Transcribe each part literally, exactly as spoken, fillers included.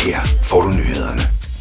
Her får du nyhederne.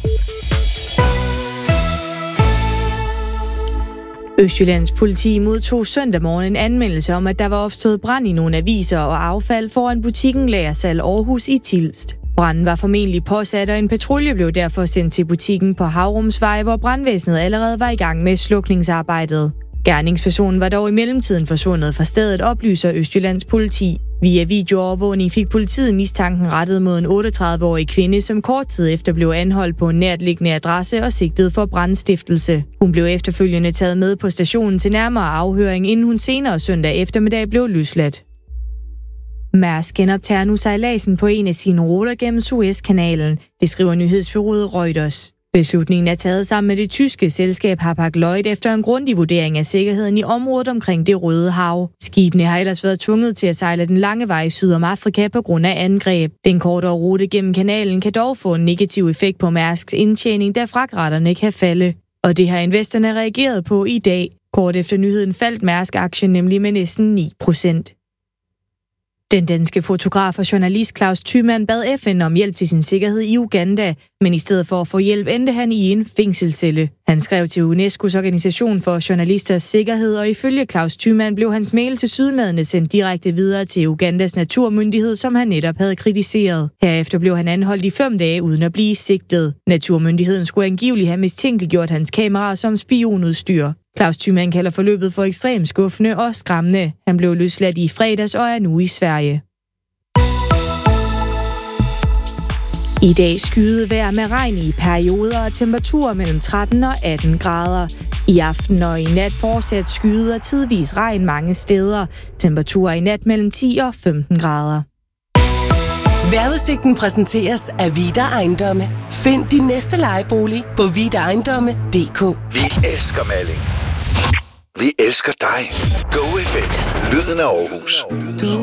Østjyllands politi modtog søndag morgen en anmeldelse om, at der var opstået brand i nogle aviser og affald foran butikken Lagersal Aarhus i Tilst. Branden var formentlig påsat, og en patrulje blev derfor sendt til butikken på Havrumsvej, hvor brandvæsenet allerede var i gang med slukningsarbejdet. Gerningspersonen var dog i mellemtiden forsvundet fra stedet, oplyser Østjyllands politi. Via videoovervågning fik politiet mistanken rettet mod en otteogtredive-årig kvinde, som kort tid efter blev anholdt på en nærtliggende adresse og sigtet for brandstiftelse. Hun blev efterfølgende taget med på stationen til nærmere afhøring, inden hun senere søndag eftermiddag blev løsladt. Mærsk genoptager nu sejladsen på en af sine ruter gennem Suezkanalen, det skriver nyhedsbureauet Reuters. Beslutningen er taget sammen med det tyske selskab Hapag-Lloyd efter en grundig vurdering af sikkerheden i området omkring Det Røde Hav. Skibene har ellers været tvunget til at sejle den lange vej syd om Afrika på grund af angreb. Den kortere rute gennem kanalen kan dog få en negativ effekt på Mærsks indtjening, da fragtraterne kan falde. Og det har investorerne reageret på i dag. Kort efter nyheden faldt Mærsk-aktien nemlig med næsten ni procent. Den danske fotograf og journalist Claus Thymann bad F N om hjælp til sin sikkerhed i Uganda, men i stedet for at få hjælp endte han i en fængselscelle. Han skrev til UNESCO's organisation for journalisters sikkerhed, og ifølge Claus Thymann blev hans mail til sydlandene sendt direkte videre til Ugandas naturmyndighed, som han netop havde kritiseret. Herefter blev han anholdt i fem dage uden at blive sigtet. Naturmyndigheden skulle angiveligt have mistænkeliggjort hans kameraer som spionudstyr. Claus Thymann kalder forløbet for ekstremt skuffende og skræmmende. Han blev løsladt i fredags og er nu i Sverige. I dag skyet vejr med regn i perioder og temperaturer mellem tretten og atten grader. I aften og i nat fortsat skyet og tidvis regn mange steder. Temperaturer i nat mellem ti og femten grader. Vejrudsigten præsenteres af Vida Ejendomme. Find din næste lejebolig på vida ejendomme punktum d k. Vi elsker Malling. Vi elsker dig. Go F M. Lyden af Aarhus. Du